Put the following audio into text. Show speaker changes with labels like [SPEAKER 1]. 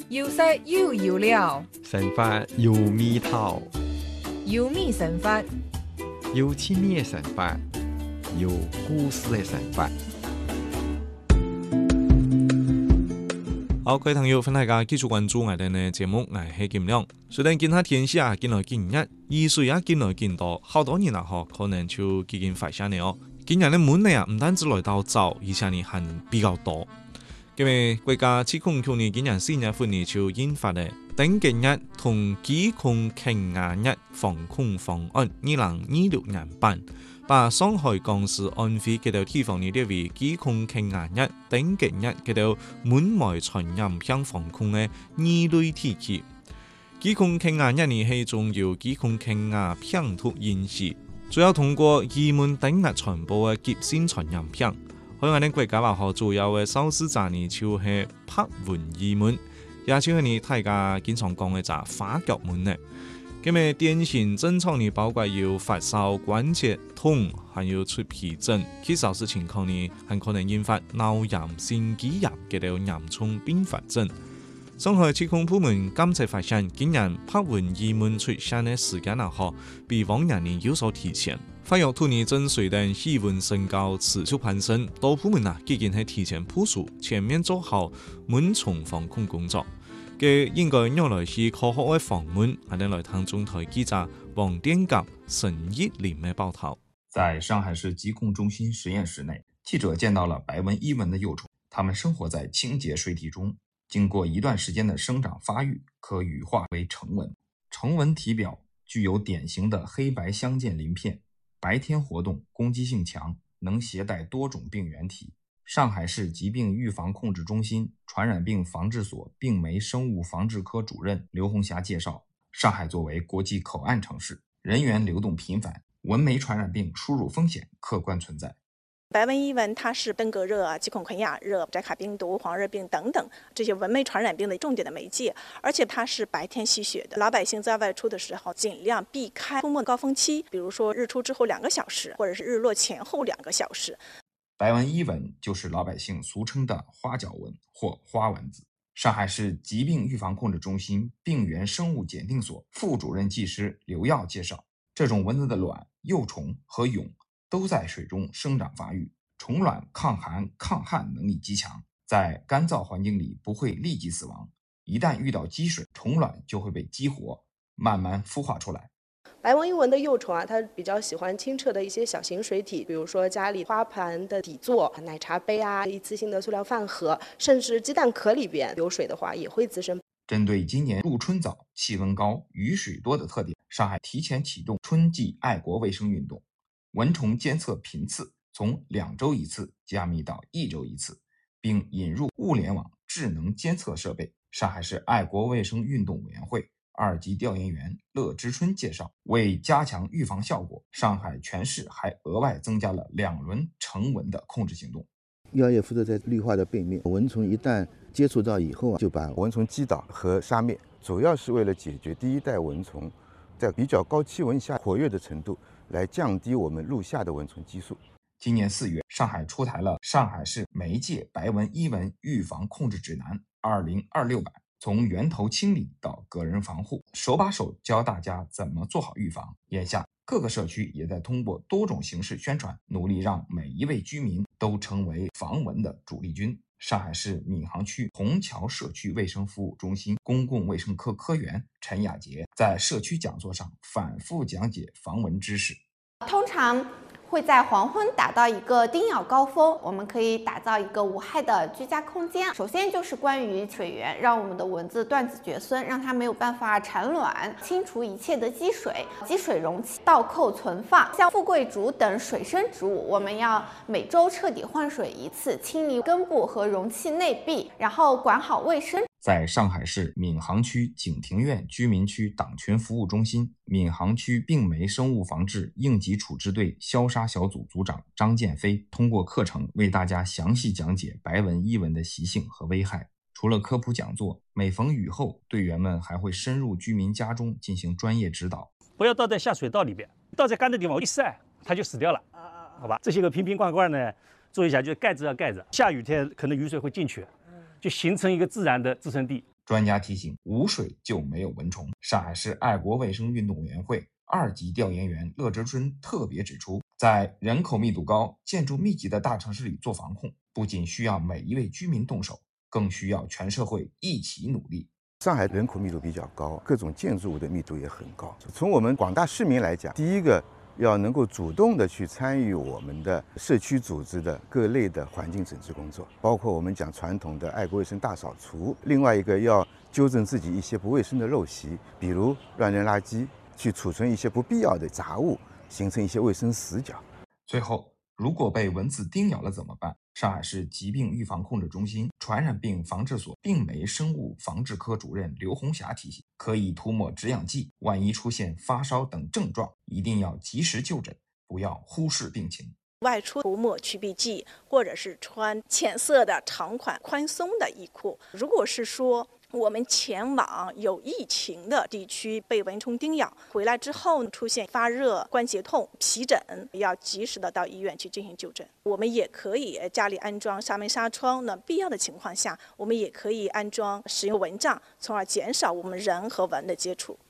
[SPEAKER 1] 有色有油料，
[SPEAKER 2] 生活有味道，
[SPEAKER 1] 有米生活，
[SPEAKER 2] 有趣味的生活，有故事的生活。
[SPEAKER 3] 好，各位朋友，欢迎大家继续关注我哋嘅節目，我係金亮。雖然今下天氣啊，見來見熱，雨水也見來見多，好多人啊，可能就已經發現了哦。今日嘅悶呢啊，唔單止來到早，而且呢還比較多。因為國家疾控局呢今年4月份呢就印發嘅登記日同疾控抗壓日防控方案2026年版，把上海港市安徽嗰條地方呢列為疾控抗壓日、登記日嗰條門外傳染病防控嘅二類地區。疾控抗壓日呢係重要疾控抗壓病毒演示，主要通過移門等日傳播嘅急性傳染病。喺我哋國家話主要嘅受試者呢就係拍蚊移門，也就係呢大家經常講嘅就花腳門呢。咁嘅典型症狀呢包括有發燒、關節痛，還有出皮疹。其實是情況呢，還可能引發腦炎、心肌炎嘅條嚴重併發症。上海疾控部門監測發現，今年拍蚊移門出現嘅時間比往年呢有所提前。發現兔年正隨着氣溫升高持續攀升，多部門已經係提前部署，全面做好蚊蟲防控工作。嘅應該用來是科學嘅防蚊，我哋來聽中台記者王殿甲、沈一林嘅報道。
[SPEAKER 4] 在上海市疾控中心實驗室內，記者見到了白紋伊蚊的幼蟲，它們生活在清潔水體中，經過一段時間的生長發育，可羽化為成蚊。成蚊體表具有典型的黑白相間鱗片，白天活動，攻擊性強，能攜帶多種病原體。上海市疾病預防控制中心傳染病防治所病媒生物防治科主任劉紅霞介紹，上海作為國際口岸城市，人員流動頻繁，蚊媒傳染病輸入風險客觀存在。
[SPEAKER 5] 白紋伊蚊它是登革熱、疾控肯亞熱、寨卡病毒、黃熱病等等這些蚊媒傳染病的重點的媒介，而且它是白天吸血的。老百姓在外出的時候，盡量避開出沒高峰期，比如說日出之後2個小時，或者是日落前後2個小時。
[SPEAKER 4] 白紋伊蚊就是老百姓俗稱的花腳蚊或花蚊子。上海市疾病預防控制中心病原生物檢定所副主任技師劉耀介紹，這種蚊子的卵、幼蟲和蛹都在水中生長發育，蟲卵抗寒抗旱能力極強，在乾燥環境裡不會立即死亡，一旦遇到積水，蟲卵就會被激活，慢慢孵化出來。
[SPEAKER 6] 白紋伊蚊的幼蟲它比較喜歡清澈的一些小型水體，比如說家裡花盤的底座、奶茶杯一次性的塑料飯盒，甚至雞蛋殼裡邊有水的話也會滋生。
[SPEAKER 4] 針對今年入春早、氣溫高、雨水多的特點，上海提前啟動春季愛國衛生運動，蚊蟲監測頻次從2周一次加密到1周一次，並引入物聯網智能監測設備。上海市愛國衛生運動委員會2級調研員樂之春介紹，為加強預防效果，上海全市還額外增加了2輪成蚊的控制行動。
[SPEAKER 7] 藥液敷着在綠化的背面，蚊蟲一旦接觸到以後就把蚊蟲擊倒和殺滅，主要是為了解決第一代蚊蟲在比較高氣溫下活躍的程度，來降低我們陸下的蚊蟲基數。
[SPEAKER 4] 今年4月，上海出台了《上海市媒介白紋伊蚊預防控制指南2026版》，從源頭清理到個人防護，手把手教大家怎麼做好預防。眼下，各個社區也在通過多種形式宣傳，努力讓每一位居民都成為防蚊的主力軍。上海市閔行區虹橋社區衛生服務中心公共衛生科科員陳雅杰在社區講座上反覆講解防蚊知識。
[SPEAKER 8] 通常會在黃昏達到一個叮咬高峰，我們可以打造一個無害的居家空間。首先就是關於水源，讓我們的蚊子斷子絕孫，讓它沒有辦法產卵，清除一切的積水，積水容器倒扣存放。像富貴竹等水生植物，我們要每周徹底換水一次，清理根部和容器內壁，然後管好衛生。
[SPEAKER 4] 在上海市閔行區景庭苑居民區黨群服務中心，閔行區病媒生物防治應急處置隊消殺小組組長張建飛通過課程為大家詳細講解白紋伊蚊的習性和危害。除了科普講座，每逢雨後，隊員們還會深入居民家中進行專業指導。
[SPEAKER 9] 不要倒在下水道裡邊，倒在乾的地方一曬，它就死掉了。好吧，這些個瓶瓶罐罐呢，做一下就蓋子要蓋着，下雨天可能雨水會進去，就形成一個自然的滋生地。
[SPEAKER 4] 专家提醒，无水就没有蚊虫。上海市爱国卫生运动委员会2级调研员乐之春特别指出，在人口密度高、建筑密集的大城市里做防控，不仅需要每一位居民动手，更需要全社会一起努力。
[SPEAKER 7] 上海人口密度比较高，各种建筑物的密度也很高。从我们广大市民来讲，第一个要能够主动的去参与我们的社区组织的各类的环境整治工作，包括我们讲传统的爱国卫生大扫除。另外一个要纠正自己一些不卫生的陋习，比如乱扔垃圾，去储存一些不必要的杂物，形成一些卫生死角。
[SPEAKER 4] 最后，如果被蚊子叮咬了怎么办？上海市疾病预防控制中心传染病防治所病媒生物防治科主任刘红霞提醒，可以涂抹止痒剂，万一出现发烧等症状，一定要及时就诊，不要忽视病情。
[SPEAKER 5] 外出涂抹驱避剂，或者是穿浅色的长款宽松的衣裤。如果是说我们前往有疫情的地区被蚊虫叮咬，回来之后出现发热、关节痛、皮疹，要及时的到医院去进行就诊。我们也可以家里安装纱门纱窗，那必要的情况下，我们也可以安装使用蚊帐，从而减少我们人和蚊的接触。